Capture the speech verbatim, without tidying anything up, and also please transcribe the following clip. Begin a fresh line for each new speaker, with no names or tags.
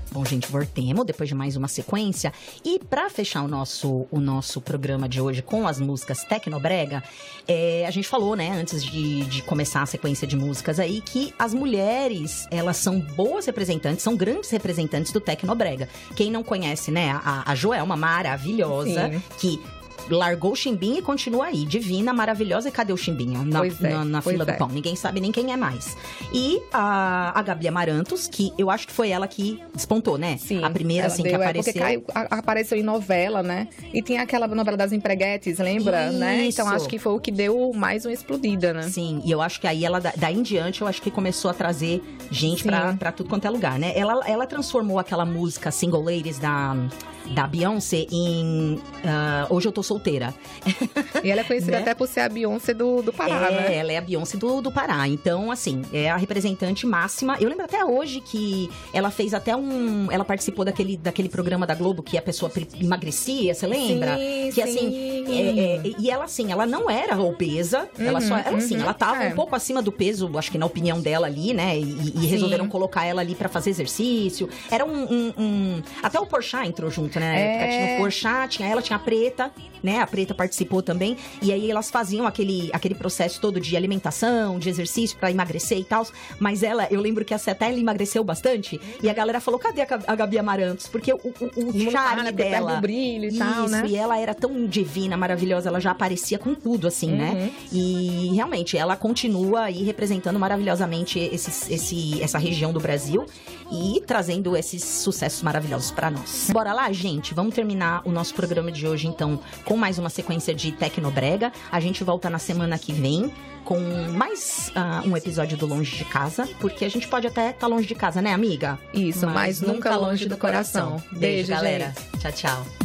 Bom, gente, voltemos depois de mais uma sequência. E pra fechar o nosso, o nosso programa de hoje com as músicas Tecnobrega, é, a gente falou, né, antes de, de começar a sequência de músicas aí, que as mulheres, elas são boas representantes, são grandes representantes do Tecnobrega. Quem não conhece, né, a, a Joelma, maravilhosa, Sim. que... largou o chimbinho e continua aí, divina, maravilhosa. E cadê o chimbinho? Na,
pois é,
na, na fila
é.
do pão. Ninguém sabe nem quem é mais. E a, a Gabi Amarantos, que eu acho que foi ela que despontou, né?
Sim.
A primeira, assim,
deu,
que apareceu.
É porque caiu, a, apareceu em novela, né? E tinha aquela novela das empreguetes, lembra?
Isso.
Né? Então acho que foi o que deu mais uma explodida, né?
Sim, e eu acho que aí ela, daí em diante, eu acho que começou a trazer gente pra, pra tudo quanto é lugar, né? Ela, ela transformou aquela música Single Ladies da, da Beyoncé em uh, Hoje Eu Tô Solteira.
E ela é conhecida né? até por ser a Beyoncé do, do Pará,
é,
né?
Ela é a Beyoncé do, do Pará. Então, assim, é a representante máxima. Eu lembro até hoje que ela fez até um... Ela participou daquele, daquele programa da Globo que a pessoa emagrecia, você lembra?
Sim,
que
sim.
assim... É, é, e ela, assim, ela não era obesa. Uhum, ela só... Ela, assim, uhum, ela tava é. um pouco acima do peso, acho que na opinião dela ali, né? E, e resolveram colocar ela ali pra fazer exercício. Era um... um, um... Até o Porchat entrou junto, né? É. Tinha o Porchat, tinha ela, tinha a Preta, né? A Preta participou também. E aí elas faziam aquele, aquele processo todo de alimentação, de exercício pra emagrecer e tal. Mas ela, eu lembro que essa até ela emagreceu bastante. E a galera falou, cadê a Gabi Amarantos? Porque o, o, o charme dela...
o brilho e
isso,
tal, né?
E ela era tão divina, maravilhosa. Ela já aparecia com tudo, assim, uhum. né? E realmente, ela continua aí representando maravilhosamente esse, esse, essa região do Brasil. E trazendo esses sucessos maravilhosos pra nós. Bora lá, gente? Vamos terminar o nosso programa de hoje, então, com mais uma sequência de Tecnobrega. A gente volta na semana que vem com mais uh, um episódio do Longe de Casa, porque a gente pode até estar tá longe de casa, né, amiga?
Isso, mas, mas nunca longe do coração. coração.
Beijo,
Beijo,
galera.
Gente.
Tchau, tchau.